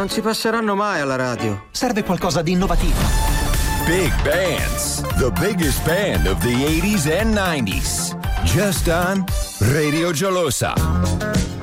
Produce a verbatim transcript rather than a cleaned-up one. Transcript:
Non si passeranno mai alla radio. Serve qualcosa di innovativo. Big Bands, the biggest band of the eighties and nineties. Just on Radio Gelosa.